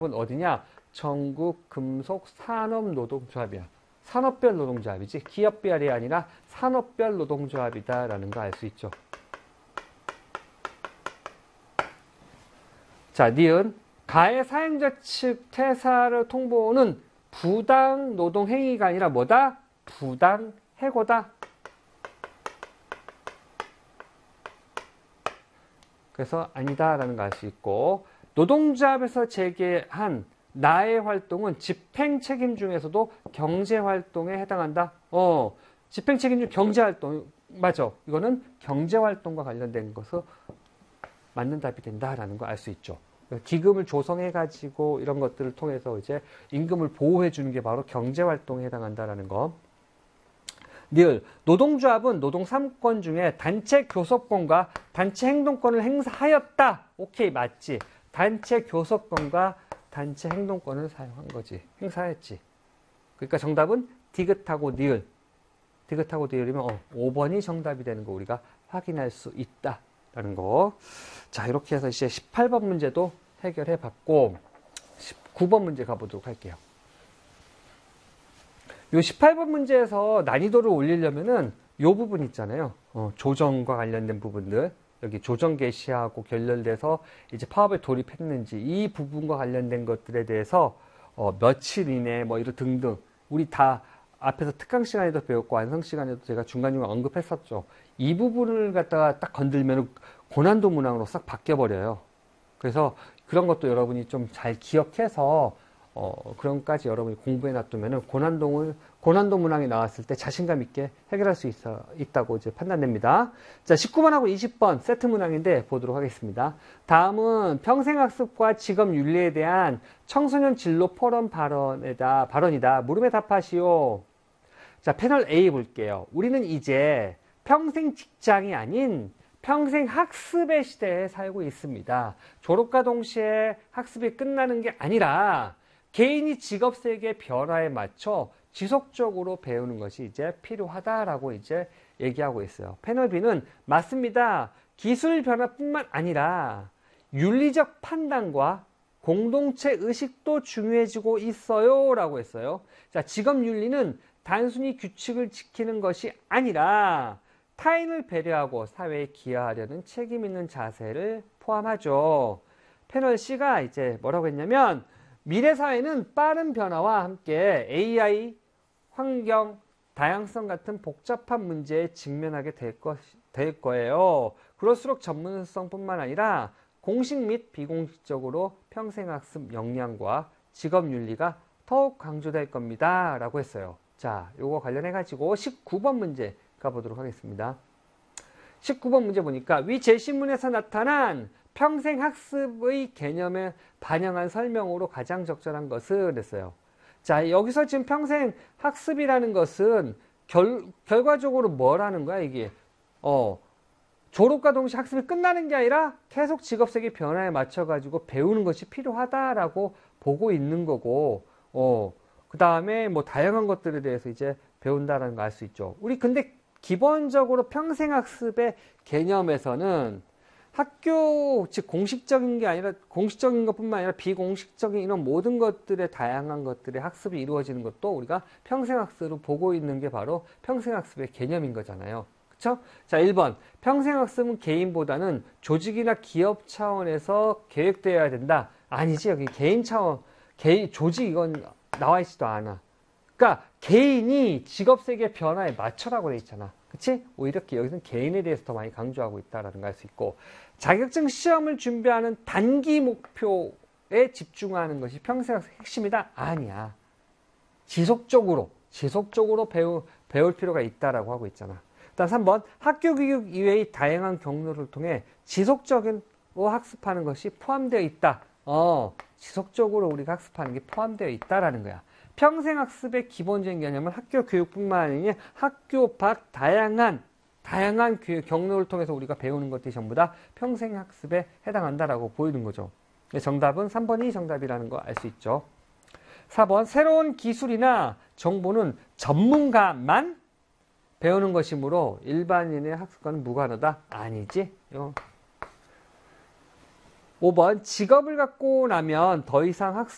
어디냐? 전국 금속 산업 노동조합이야. 산업별 노동조합이지 기업별이 아니라 산업별 노동조합이다라는 거 알 수 있죠. 자, 니은 가해 사용자 측 퇴사를 통보는 부당 노동 행위가 아니라 뭐다? 부당 해고다. 그래서 아니다라는 거 알 수 있고, 노동조합에서 제기한 나의 활동은 집행책임 중에서도 경제활동에 해당한다. 집행책임 중 경제활동, 맞아. 이거는 경제활동과 관련된 것으로 맞는 답이 된다라는 거 알 수 있죠. 기금을 조성해가지고 이런 것들을 통해서 이제 임금을 보호해주는 게 바로 경제활동에 해당한다라는 거. 니을 노동조합은 노동 3권 중에 단체 교섭권과 단체 행동권을 행사하였다. 오케이, 맞지. 단체 교섭권과 단체 행동권을 사용한 거지. 행사했지. 그러니까 정답은 디귿하고 니을. 디귿하고 니을이면 5번이 정답이 되는 거 우리가 확인할 수 있다라는 거. 자, 이렇게 해서 이제 18번 문제도 해결해 봤고 19번 문제 가보도록 할게요. 요 18번 문제에서 난이도를 올리려면은 요 부분 있잖아요. 조정과 관련된 부분들. 여기 조정 개시하고 결렬돼서 이제 파업에 돌입했는지 이 부분과 관련된 것들에 대해서 며칠 이내 뭐 이런 등등 우리 다 앞에서 특강 시간에도 배웠고 완성 시간에도 제가 중간중간 언급했었죠. 이 부분을 갖다가 딱 건들면 고난도 문항으로 싹 바뀌어버려요. 그래서 그런 것도 여러분이 좀 잘 기억해서 그런 것까지 여러분이 공부해 놔두면은 고난도 문항이 나왔을 때 자신감 있게 해결할 수 있다고 이제 판단됩니다. 자, 19번하고 20번 세트 문항인데 보도록 하겠습니다. 다음은 평생학습과 직업윤리에 대한 청소년 진로 포럼 발언이다. 물음에 답하시오. 자, 패널 A 볼게요. 우리는 이제 평생 직장이 아닌 평생 학습의 시대에 살고 있습니다. 졸업과 동시에 학습이 끝나는 게 아니라 개인이 직업 세계의 변화에 맞춰 지속적으로 배우는 것이 이제 필요하다라고 이제 얘기하고 있어요. 패널 B는 맞습니다. 기술 변화뿐만 아니라 윤리적 판단과 공동체 의식도 중요해지고 있어요 라고 했어요. 자, 직업 윤리는 단순히 규칙을 지키는 것이 아니라 타인을 배려하고 사회에 기여하려는 책임 있는 자세를 포함하죠. 패널 C가 이제 뭐라고 했냐면 미래 사회는 빠른 변화와 함께 AI, 환경, 다양성 같은 복잡한 문제에 직면하게 될 거예요. 그럴수록 전문성뿐만 아니라 공식 및 비공식적으로 평생학습 역량과 직업윤리가 더욱 강조될 겁니다. 라고 했어요. 자, 요거 관련해가지고 19번 문제 가보도록 하겠습니다. 19번 문제 보니까 위 제시문에서 나타난 평생학습의 개념에 반영한 설명으로 가장 적절한 것은 했어요. 자, 여기서 지금 평생학습이라는 것은 결과적으로 뭐라는 거야 이게? 졸업과 동시에 학습이 끝나는 게 아니라 계속 직업세계 변화에 맞춰가지고 배우는 것이 필요하다라고 보고 있는 거고, 그 다음에 뭐 다양한 것들에 대해서 이제 배운다라는 거 알 수 있죠. 우리 근데 기본적으로 평생학습의 개념에서는 학교, 즉 공식적인 게 아니라 공식적인 것뿐만 아니라 비공식적인 이런 모든 것들의 다양한 것들의 학습이 이루어지는 것도 우리가 평생학습으로 보고 있는 게 바로 평생학습의 개념인 거잖아요. 그쵸? 자, 1번. 평생학습은 개인보다는 조직이나 기업 차원에서 계획되어야 된다. 아니지. 여기 개인 차원, 조직 이건 나와 있지도 않아. 그러니까 개인이 직업세계 변화에 맞춰라고 돼 있잖아. 그치? 오히려 여기서는 개인에 대해서 더 많이 강조하고 있다는 걸 알 수 있고, 자격증 시험을 준비하는 단기 목표에 집중하는 것이 평생학습의 핵심이다? 아니야. 지속적으로 배울 필요가 있다라고 하고 있잖아. 일단 3번, 학교 교육 이외의 다양한 경로를 통해 지속적으로 학습하는 것이 포함되어 있다. 지속적으로 우리가 학습하는 게 포함되어 있다라는 거야. 평생학습의 기본적인 개념은 학교 교육뿐만 아니라 학교 밖 다양한 경로를 통해서 우리가 배우는 것들이 전부 다 평생학습에 해당한다라고 보이는 거죠. 정답은 3번이 정답이라는 거 알 수 있죠. 4번, 새로운 기술이나 정보는 전문가만 배우는 것이므로 일반인의 학습과는 무관하다? 아니지. 5번, 직업을 갖고 나면 더 이상 학습